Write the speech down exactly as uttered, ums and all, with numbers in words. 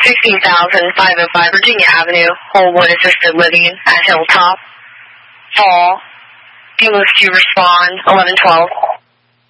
sixteen thousand five oh five Virginia Avenue, Holwood Assisted Living at Hilltop. Fall. Ambulance to respond, eleven twelve.